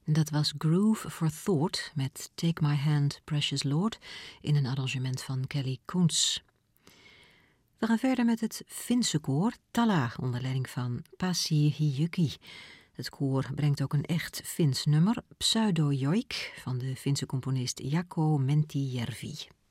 Dat was Groove for Thought met Take My Hand, Precious Lord in een arrangement van Kelly Koens. We gaan verder met het Finse koor Tala onder leiding van Pasi Hiyuki. Het koor brengt ook een echt Fins nummer, Pseudo Joik, van de Finse componist Jaakko Menttijärvi.